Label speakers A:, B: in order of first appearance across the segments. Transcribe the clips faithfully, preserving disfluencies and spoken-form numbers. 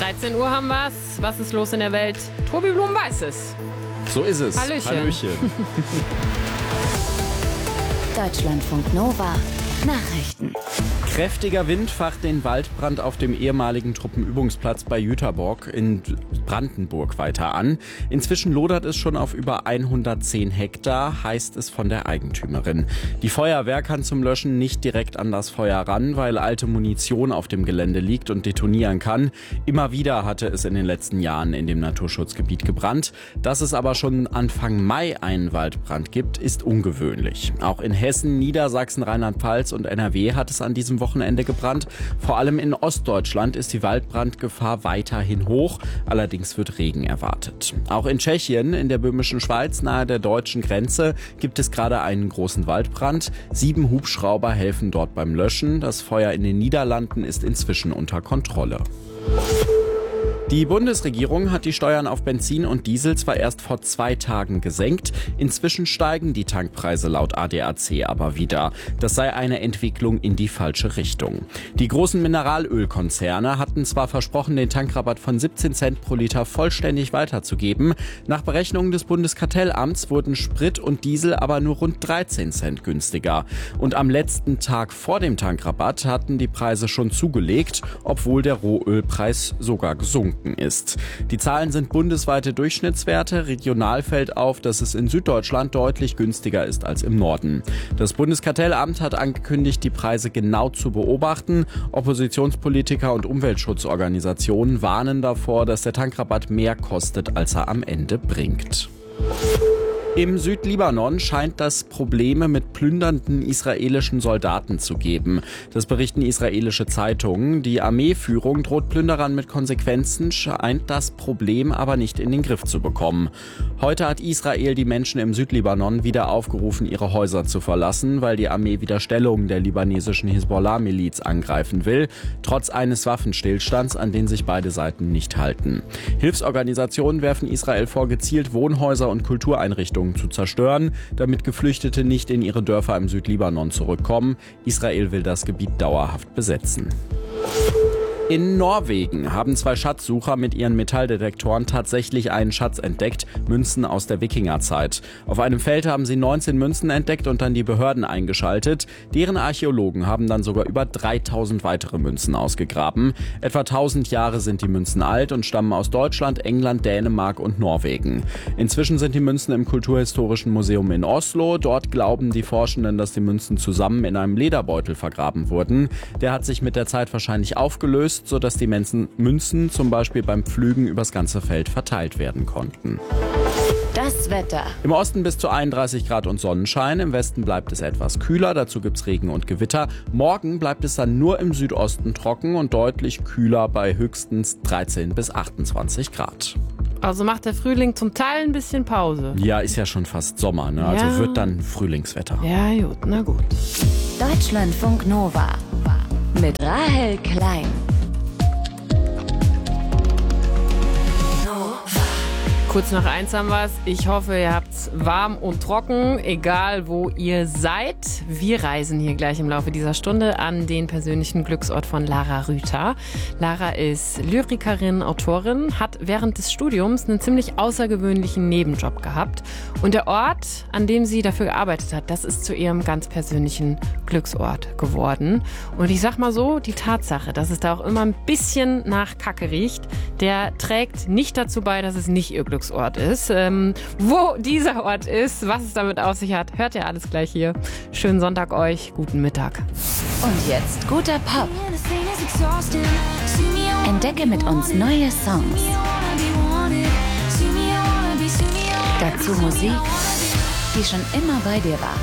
A: dreizehn Uhr haben wir's. Was ist los in der Welt? Tobi Blum weiß es.
B: So ist es.
A: Hallöchen.
B: Hallöchen.
C: Deutschlandfunk Nova. Nachrichten.
B: Kräftiger Wind facht den Waldbrand auf dem ehemaligen Truppenübungsplatz bei Jüterbock in Brandenburg weiter an. Inzwischen lodert es schon auf über hundertzehn Hektar, heißt es von der Eigentümerin. Die Feuerwehr kann zum Löschen nicht direkt an das Feuer ran, weil alte Munition auf dem Gelände liegt und detonieren kann. Immer wieder hatte es in den letzten Jahren in dem Naturschutzgebiet gebrannt. Dass es aber schon Anfang Mai einen Waldbrand gibt, ist ungewöhnlich. Auch in Hessen, Niedersachsen, Rheinland-Pfalz und N R W hat es an diesem Wochenende gebrannt. Vor allem in Ostdeutschland ist die Waldbrandgefahr weiterhin hoch. Allerdings wird Regen erwartet. Auch in Tschechien, in der böhmischen Schweiz, nahe der deutschen Grenze, gibt es gerade einen großen Waldbrand. Sieben Hubschrauber helfen dort beim Löschen. Das Feuer in den Niederlanden ist inzwischen unter Kontrolle. Die Bundesregierung hat die Steuern auf Benzin und Diesel zwar erst vor zwei Tagen gesenkt, inzwischen steigen die Tankpreise laut A D A C aber wieder. Das sei eine Entwicklung in die falsche Richtung. Die großen Mineralölkonzerne hatten zwar versprochen, den Tankrabatt von siebzehn Cent pro Liter vollständig weiterzugeben. Nach Berechnungen des Bundeskartellamts wurden Sprit und Diesel aber nur rund dreizehn Cent günstiger. Und am letzten Tag vor dem Tankrabatt hatten die Preise schon zugelegt, obwohl der Rohölpreis sogar gesunken ist. Die Zahlen sind bundesweite Durchschnittswerte. Regional fällt auf, dass es in Süddeutschland deutlich günstiger ist als im Norden. Das Bundeskartellamt hat angekündigt, die Preise genau zu beobachten. Oppositionspolitiker und Umweltschutzorganisationen warnen davor, dass der Tankrabatt mehr kostet, als er am Ende bringt. Im Südlibanon scheint es Probleme mit plündernden israelischen Soldaten zu geben. Das berichten israelische Zeitungen. Die Armeeführung droht Plünderern mit Konsequenzen, scheint das Problem aber nicht in den Griff zu bekommen. Heute hat Israel die Menschen im Südlibanon wieder aufgerufen, ihre Häuser zu verlassen, weil die Armee wieder Stellungen der libanesischen Hisbollah-Miliz angreifen will, trotz eines Waffenstillstands, an den sich beide Seiten nicht halten. Hilfsorganisationen werfen Israel vor, gezielt Wohnhäuser und Kultureinrichtungen zu zerstören, damit Geflüchtete nicht in ihre Dörfer im Südlibanon zurückkommen. Israel will das Gebiet dauerhaft besetzen. In Norwegen haben zwei Schatzsucher mit ihren Metalldetektoren tatsächlich einen Schatz entdeckt, Münzen aus der Wikingerzeit. Auf einem Feld haben sie neunzehn Münzen entdeckt und dann die Behörden eingeschaltet. Deren Archäologen haben dann sogar über dreitausend weitere Münzen ausgegraben. Etwa tausend Jahre sind die Münzen alt und stammen aus Deutschland, England, Dänemark und Norwegen. Inzwischen sind die Münzen im Kulturhistorischen Museum in Oslo. Dort glauben die Forschenden, dass die Münzen zusammen in einem Lederbeutel vergraben wurden. Der hat sich mit der Zeit wahrscheinlich aufgelöst, sodass die Münzen zum Beispiel beim Pflügen übers ganze Feld verteilt werden konnten.
C: Das Wetter.
B: Im Osten bis zu einunddreißig Grad und Sonnenschein, im Westen bleibt es etwas kühler, dazu gibt's Regen und Gewitter. Morgen bleibt es dann nur im Südosten trocken und deutlich kühler bei höchstens dreizehn bis achtundzwanzig Grad.
A: Also macht der Frühling zum Teil ein bisschen Pause.
B: Ja, ist ja schon fast Sommer, ne? Also
A: Ja.
B: wird dann Frühlingswetter.
A: Ja, gut, na gut.
C: Deutschlandfunk Nova. Mit Rahel Klein.
A: Kurz nach eins haben wir es. Ich hoffe, ihr habt's warm und trocken, egal wo ihr seid. Wir reisen hier gleich im Laufe dieser Stunde an den persönlichen Glücksort von Lara Rüther. Lara ist Lyrikerin, Autorin, hat während des Studiums einen ziemlich außergewöhnlichen Nebenjob gehabt. Und der Ort, an dem sie dafür gearbeitet hat, das ist zu ihrem ganz persönlichen Glücksort geworden. Und ich sag mal so, die Tatsache, dass es da auch immer ein bisschen nach Kacke riecht, der trägt nicht dazu bei, dass es nicht ihr Glücksort ist. Ähm, wo dieser Ort ist, was es damit auf sich hat, hört ihr alles gleich hier. Schönen Sonntag euch, guten Mittag.
C: Und jetzt guter Pop. Entdecke mit uns neue Songs. Dazu Musik, die schon immer bei dir war.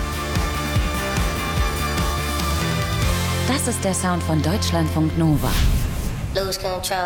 C: Das ist der Sound von Deutschlandfunk Nova.
D: Lose control.